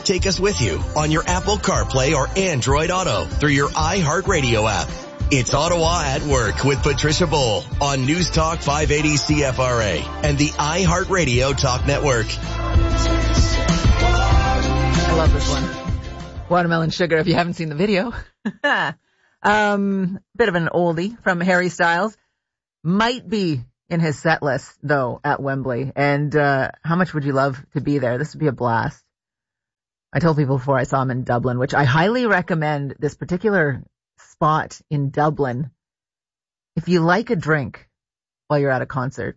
Take us with you on your Apple CarPlay or Android Auto through your iHeartRadio app. It's Ottawa at Work with Patricia Bowl on News Talk 580 CFRA and the iHeartRadio Talk Network. I love this one. Watermelon Sugar, if you haven't seen the video. Bit of an oldie from Harry Styles. Might be in his set list, though, at Wembley. And how much would you love to be there? This would be a blast. I told people before I saw him in Dublin, which I highly recommend this particular spot in Dublin. If you like a drink while you're at a concert,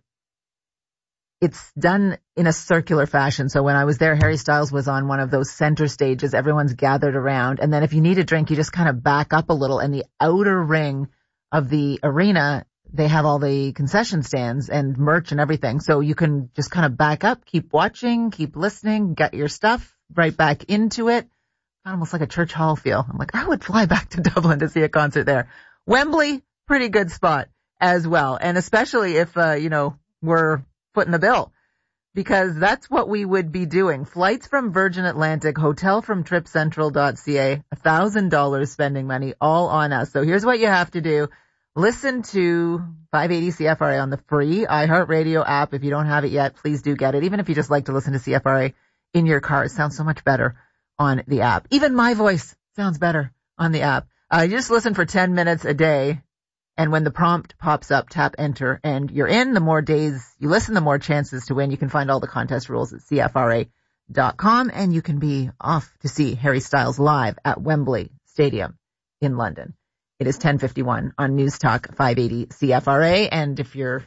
it's done in a circular fashion. So when I was there, Harry Styles was on one of those center stages. Everyone's gathered around. And then if you need a drink, you just kind of back up a little. And the outer ring of the arena, they have all the concession stands and merch and everything. So you can just kind of back up, keep watching, keep listening, get your stuff right back into it. Almost like a church hall feel. I'm like, I would fly back to Dublin to see a concert there. Wembley, pretty good spot as well. And especially if, we're footing the bill, because that's what we would be doing. Flights from Virgin Atlantic, hotel from tripcentral.ca, $1,000 spending money all on us. So here's what you have to do. Listen to 580 CFRA on the free iHeartRadio app. If you don't have it yet, please do get it. Even if you just like to listen to CFRA in your car, it sounds so much better on the app. Even my voice sounds better on the app. You just listen for 10 minutes a day. And when the prompt pops up, tap enter and you're in. The more days you listen, the more chances to win. You can find all the contest rules at CFRA.com and you can be off to see Harry Styles live at Wembley Stadium in London. It is 10:51 on News Talk 580 CFRA. And if you're,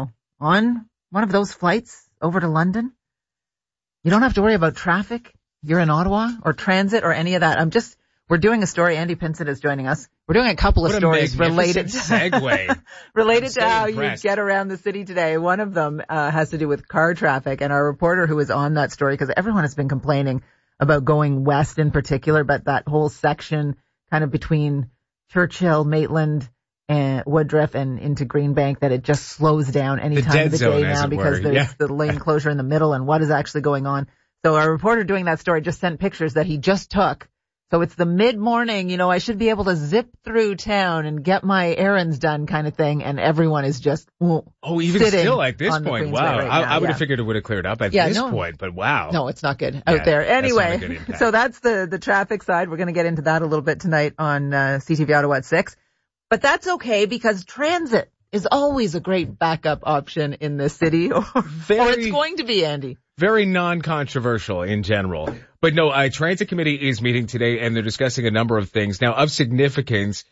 on one of those flights over to London, you don't have to worry about traffic. You're in Ottawa or transit or any of that. We're doing a story. Andy Pinsett is joining us. We're doing a couple of stories related to segue. related to how you get around the city today. One of them has to do with car traffic, and our reporter who is on that story, because everyone has been complaining about going west in particular, but that whole section kind of between Churchill, Maitland, and Woodruff and into Greenbank, that it just slows down any time of the day now because there's the lane closure in the middle and what is actually going on. So our reporter doing that story just sent pictures that he just took. So it's the mid-morning, I should be able to zip through town and get my errands done kind of thing. And everyone is just, even still at this point. Wow. Right I would have figured it would have cleared up at this point, but wow. No, it's not good out there. Anyway, so that's the traffic side. We're going to get into that a little bit tonight on CTV Ottawa at 6. But that's okay because transit is always a great backup option in this city, or it's going to be, Andy. Very non-controversial in general. But no, Transit Committee is meeting today and they're discussing a number of things. Now, of significance,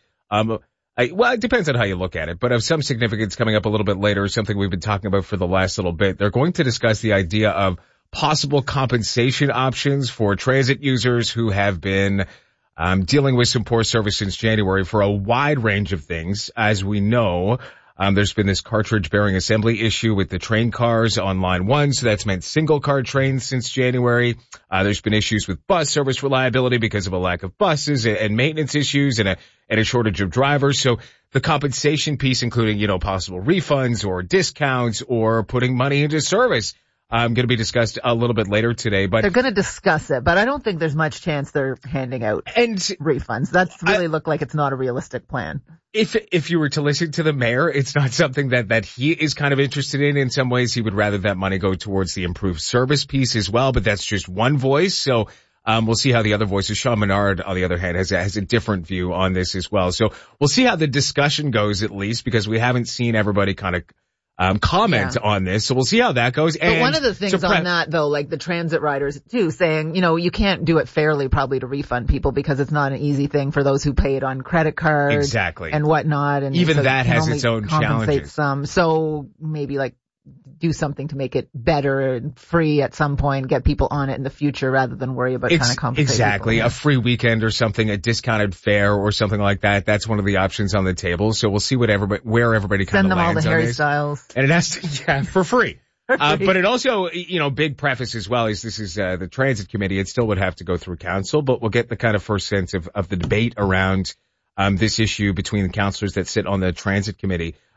it depends on how you look at it, but of some significance coming up a little bit later, something we've been talking about for the last little bit. They're going to discuss the idea of possible compensation options for transit users who have been dealing with some poor service since January for a wide range of things. As we know, there's been this cartridge bearing assembly issue with the train cars on Line 1, so that's meant single car trains since January. There's been issues with bus service reliability because of a lack of buses and maintenance issues and a shortage of drivers. So the compensation piece, including, possible refunds or discounts or putting money into service, going to be discussed a little bit later today. But they're going to discuss it, but I don't think there's much chance they're handing out refunds. That's really look like it's not a realistic plan. If you were to listen to the mayor, it's not something that he is kind of interested in. In some ways, he would rather that money go towards the improved service piece as well, but that's just one voice. So we'll see how the other voices. Sean Menard, on the other hand, has a different view on this as well. So we'll see how the discussion goes, at least, because we haven't seen everybody kind of comment on this. So we'll see how that goes. But one of the things on that, though, like the transit riders too, saying, you can't do it fairly probably to refund people because it's not an easy thing for those who pay it on credit cards and whatnot. And even that has its own challenges. So maybe do something to make it better and free at some point, get people on it in the future rather than worry about trying to compensate exactly people. A free weekend or something, a discounted fare or something like that. That's one of the options on the table. So we'll see where everybody kind of lands. Send them all the Harry Styles. And it has to, for free. But it also, big preface as well is this is the Transit Committee. It still would have to go through council, but we'll get the kind of first sense of the debate around this issue between the councillors that sit on the Transit Committee.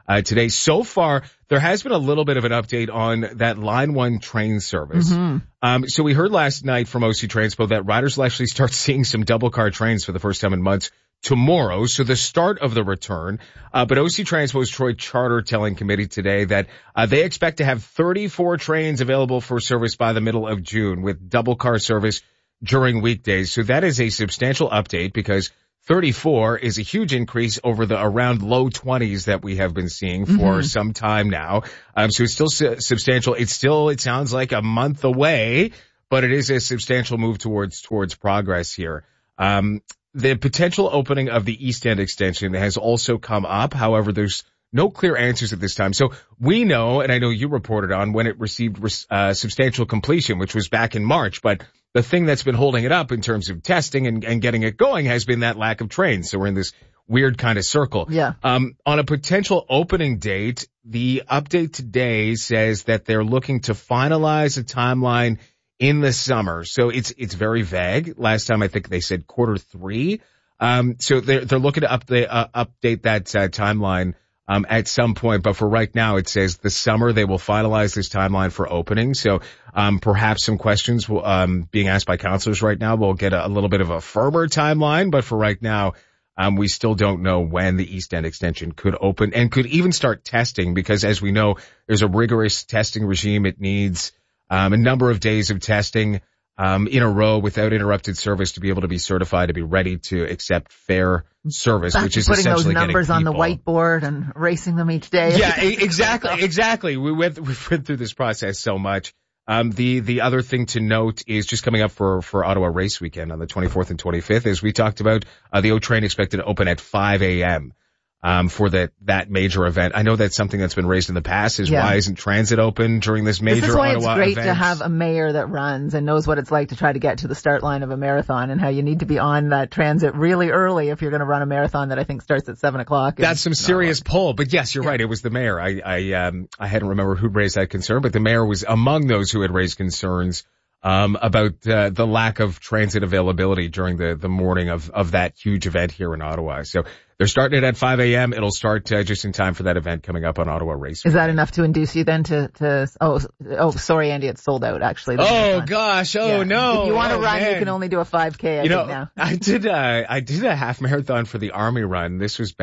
today. So far, there has been a little bit of an update on that Line 1 train service. So we heard last night from OC Transpo that riders will actually start seeing some double car trains for the first time in months tomorrow, so the start of the return. But OC Transpo's Troy Charter telling committee today that they expect to have 34 trains available for service by the middle of June with double car service during weekdays. So that is a substantial update because 34 is a huge increase over the around low 20s that we have been seeing for some time now. So it's still substantial. It sounds like a month away, but it is a substantial move towards progress here. The potential opening of the East End extension has also come up. However, there's no clear answers at this time. So we know, and I know you reported on when it received substantial completion, which was back in March, but the thing that's been holding it up in terms of testing and getting it going has been that lack of trains. So we're in this weird kind of circle. Yeah. On a potential opening date, the update today says that they're looking to finalize a timeline in the summer. So it's very vague. Last time I think they said Q3. So they're looking to update that timeline at some point, but for right now it says the summer they will finalize this timeline for opening. So perhaps some questions being asked by counselors right now will get a little bit of a firmer timeline, but for right now we still don't know when the East End extension could open and could even start testing, because as we know, there's a rigorous testing regime. It needs a number of days of testing in a row without interrupted service to be able to be certified to be ready to accept fair service, which is putting essentially those numbers getting on the whiteboard and erasing them each day. Yeah, exactly. We went through this process so much. The other thing to note is just coming up for Ottawa Race Weekend on the 24th and 25th, as we talked about, the O train expected to open at 5 a.m. For that major event. I know that's something that's been raised in the past is why isn't transit open during this major This is why Ottawa it's great event? to have a mayor that runs and knows what it's like to try to get to the start line of a marathon, and how you need to be on that transit really early if you're going to run a marathon that I think starts at 7 o'clock. That's some serious pull, but yes, you're right. It was the mayor. I hadn't remembered who raised that concern, but the mayor was among those who had raised concerns about the lack of transit availability during the morning of that huge event here in Ottawa. So they're starting it at 5 a.m. It'll start just in time for that event coming up on Ottawa Race. Is that enough to induce you then to sorry, Andy, it's sold out actually. Oh gosh, no. If you want to run, man. you can only do a 5K, I think now. I did a half marathon for the Army run. This is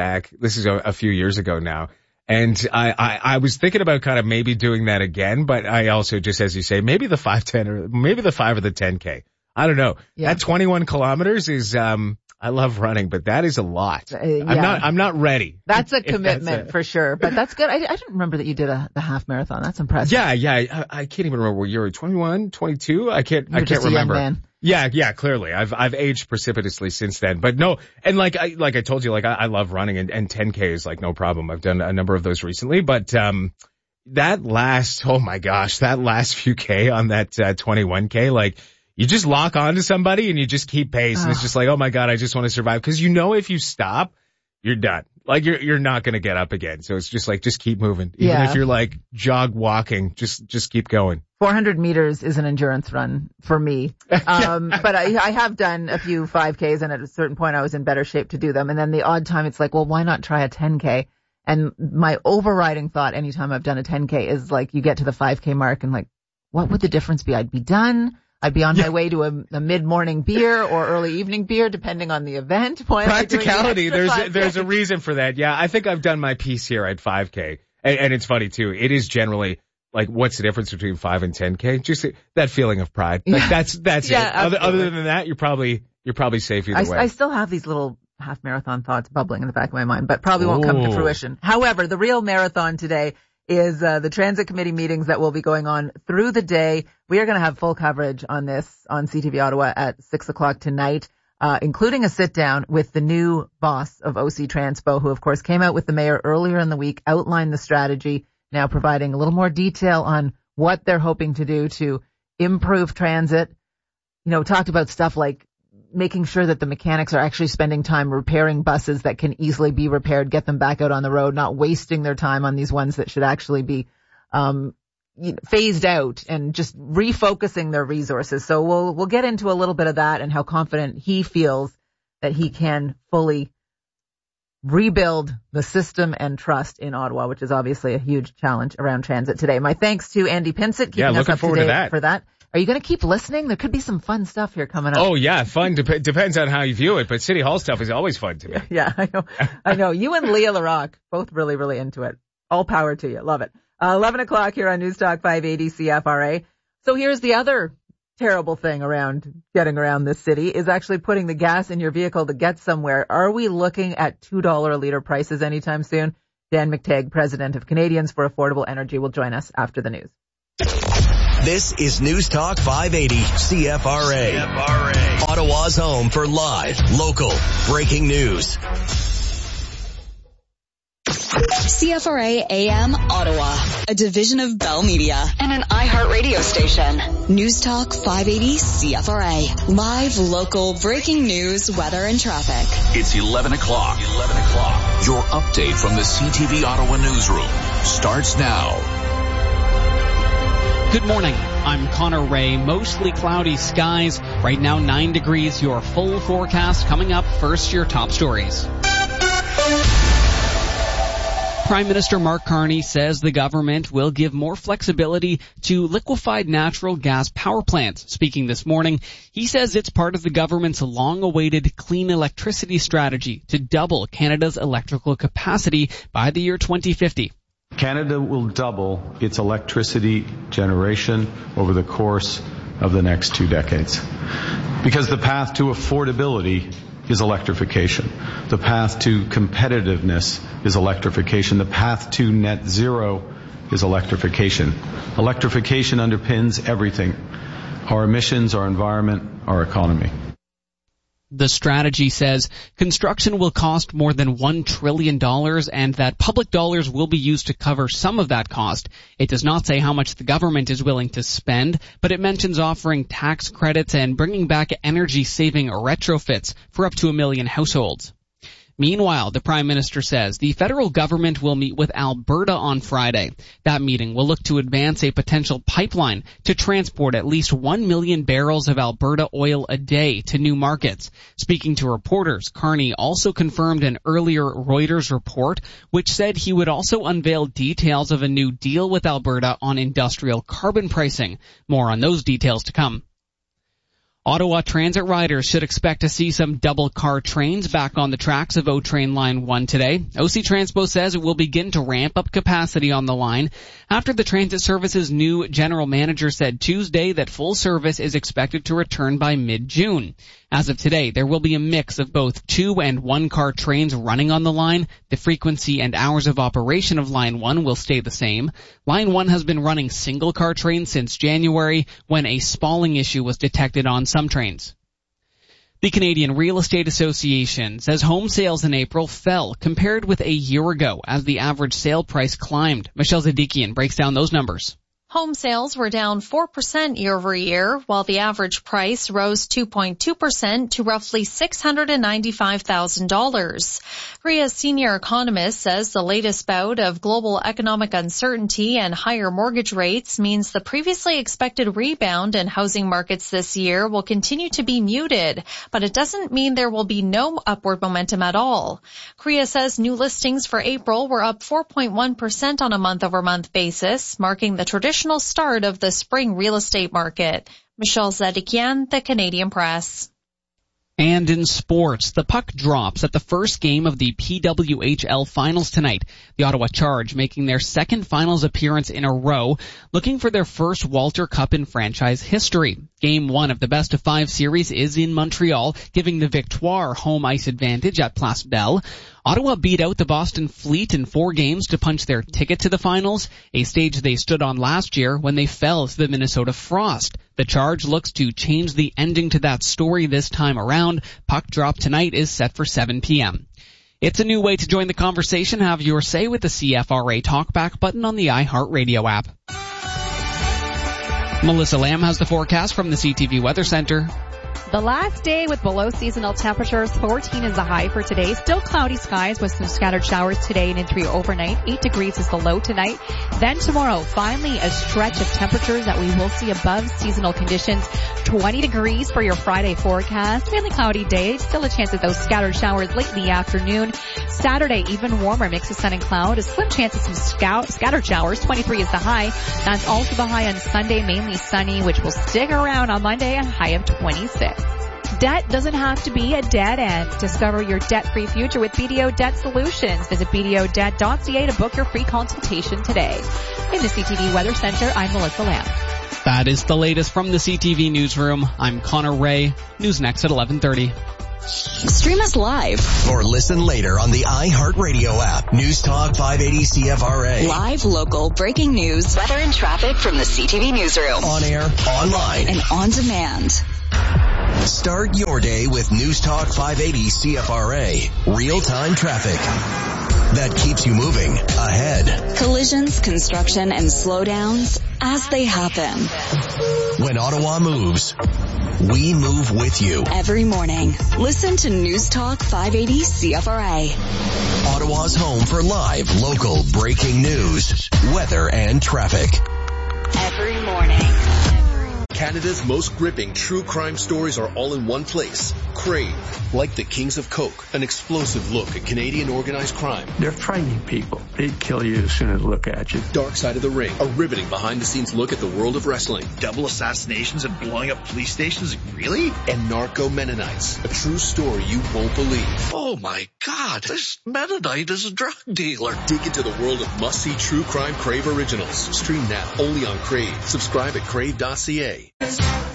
a few years ago now. And I was thinking about kind of maybe doing that again, but I also just, as you say, maybe the 5:10 or maybe the 5 or the 10K. I don't know. Yeah. That 21 kilometers is, I love running, but that is a lot. I'm not ready. That's a commitment for sure, but that's good. I didn't remember that you did the half marathon. That's impressive. Yeah. I can't even remember what year, 21, 22. I can't remember. A young man. Yeah, clearly. I've aged precipitously since then, but no, and like I told you, I love running and 10K is like no problem. I've done a number of those recently, but, that last few K on that, 21K, like, you just lock onto somebody and you just keep pace, and it's just like, oh my God, I just want to survive. Cause if you stop, you're done. Like you're not going to get up again. So it's just like, just keep moving. Even if you're like jog walking, just keep going. 400 meters is an endurance run for me. But I have done a few 5Ks, and at a certain point I was in better shape to do them. And then the odd time it's like, well, why not try a 10K? And my overriding thought anytime I've done a 10K is like, you get to the 5K mark and like, what would the difference be? I'd be done. I'd be on my way to a mid-morning beer or early evening beer, depending on the event. Practicality. There's a reason for that. Yeah, I think I've done my piece here at 5K. And it's funny too. It is generally like, what's the difference between 5 and 10K? Just that feeling of pride. Like that's it. Other than that, you're probably safe either way. I still have these little half marathon thoughts bubbling in the back of my mind, but probably won't come to fruition. However, the real marathon today is the transit committee meetings that will be going on through the day. We are going to have full coverage on this on CTV Ottawa at 6 o'clock tonight, including a sit down with the new boss of OC Transpo, who of course came out with the mayor earlier in the week, outlined the strategy, now providing a little more detail on what they're hoping to do to improve transit. Talked about stuff like making sure that the mechanics are actually spending time repairing buses that can easily be repaired, get them back out on the road, not wasting their time on these ones that should actually be phased out, and just refocusing their resources. So we'll get into a little bit of that and how confident he feels that he can fully rebuild the system and trust in Ottawa, which is obviously a huge challenge around transit today. My thanks to Andy Pinsett, keeping us up to date for that. Are you going to keep listening? There could be some fun stuff here coming up. Oh, yeah, fun. Depends on how you view it, but City Hall stuff is always fun to me. Yeah, I know. You and Leah LaRocque, both really, really into it. All power to you. Love it. 11 o'clock here on News Talk 580 CFRA. So here's the other terrible thing around getting around this city is actually putting the gas in your vehicle to get somewhere. Are we looking at $2 a liter prices anytime soon? Dan McTagg, president of Canadians for Affordable Energy, will join us after the news. This is News Talk 580 CFRA. Ottawa's home for live, local, breaking news. CFRA AM Ottawa, a division of Bell Media and an iHeart radio station. News Talk 580 CFRA. Live, local, breaking news, weather, and traffic. It's 11 o'clock. Your update from the CTV Ottawa newsroom starts now. Good morning. I'm Connor Ray. Mostly cloudy skies. Right now 9 degrees. Your full forecast coming up. First, your top stories. Prime Minister Mark Carney says the government will give more flexibility to liquefied natural gas power plants. Speaking this morning, he says it's part of the government's long-awaited clean electricity strategy to double Canada's electrical capacity by the year 2050. Canada will double its electricity generation over the course of the next 2 decades. Because the path to affordability is electrification. The path to competitiveness is electrification. The path to net zero is electrification. Electrification underpins everything. Our emissions, our environment, our economy. The strategy says construction will cost more than $1 trillion and that public dollars will be used to cover some of that cost. It does not say how much the government is willing to spend, but it mentions offering tax credits and bringing back energy-saving retrofits for up to 1 million households. Meanwhile, the Prime Minister says the federal government will meet with Alberta on Friday. That meeting will look to advance a potential pipeline to transport at least 1 million barrels of Alberta oil a day to new markets. Speaking to reporters, Carney also confirmed an earlier Reuters report which said he would also unveil details of a new deal with Alberta on industrial carbon pricing. More on those details to come. Ottawa Transit riders should expect to see some double-car trains back on the tracks of O-Train Line 1 today. OC Transpo says it will begin to ramp up capacity on the line after the transit service's new general manager said Tuesday that full service is expected to return by mid-June. As of today, there will be a mix of both 2- and 1-car trains running on the line. The frequency and hours of operation of Line 1 will stay the same. Line 1 has been running single-car trains since January when a spalling issue was detected on some trains. The Canadian Real Estate Association says home sales in April fell compared with a year ago as the average sale price climbed. Michelle Zadikian breaks down those numbers. Home sales were down 4% year over year, while the average price rose 2.2% to roughly $695,000. Korea's senior economist says the latest bout of global economic uncertainty and higher mortgage rates means the previously expected rebound in housing markets this year will continue to be muted, but it doesn't mean there will be no upward momentum at all. Korea says new listings for April were up 4.1% on a month-over-month basis, marking the traditional start of the spring real estate market. Michelle Zadikian, The Canadian Press. And in sports, the puck drops at the first game of the PWHL Finals tonight. The Ottawa Charge making their second Finals appearance in a row, looking for their first Walter Cup in franchise history. Game 1 of the best-of-5 series is in Montreal, giving the Victoire home ice advantage at Place Belle. Ottawa beat out the Boston Fleet in 4 games to punch their ticket to the finals, a stage they stood on last year when they fell to the Minnesota Frost. The Charge looks to change the ending to that story this time around. Puck drop tonight is set for 7 p.m. It's a new way to join the conversation. Have your say with the CFRA Talkback button on the iHeartRadio app. Melissa Lamb has the forecast from the CTV Weather Center. The last day with below seasonal temperatures. 14 is the high for today. Still cloudy skies with some scattered showers today and into your overnight. 8 degrees is the low tonight. Then tomorrow, finally a stretch of temperatures that we will see above seasonal conditions. 20 degrees for your Friday forecast. Mainly cloudy day. Still a chance of those scattered showers late in the afternoon. Saturday, even warmer, mix of sun and cloud. A slim chance of some scattered showers. 23 is the high. That's also the high on Sunday, mainly sunny, which will stick around on Monday, a high of 26. Debt doesn't have to be a dead end. Discover your debt-free future with BDO Debt Solutions. Visit BDOdebt.ca to book your free consultation today. In the CTV Weather Center, I'm Melissa Lamb. That is the latest from the CTV Newsroom. I'm Connor Ray. News next at 11:30. Stream us live or listen later on the iHeartRadio app. News Talk 580 CFRA. Live, local, breaking news, weather and traffic from the CTV Newsroom. On air, online, and on demand. Start your day with News Talk 580 CFRA. Real-time traffic that keeps you moving ahead. Collisions, construction, and slowdowns as they happen. When Ottawa moves, we move with you. Every morning, listen to News Talk 580 CFRA. Ottawa's home for live, local, breaking news, weather, and traffic. Every morning. Canada's most gripping true crime stories are all in one place. Crave. Like the Kings of Coke, an explosive look at Canadian organized crime. They're frightening people. They'd kill you as soon as they look at you. Dark Side of the Ring, a riveting behind-the-scenes look at the world of wrestling. Double assassinations and blowing up police stations? Really? And Narco Mennonites, a true story you won't believe. Oh my God, this Mennonite is a drug dealer. Dig into the world of must-see true crime Crave originals. Stream now, only on Crave. Subscribe at crave.ca.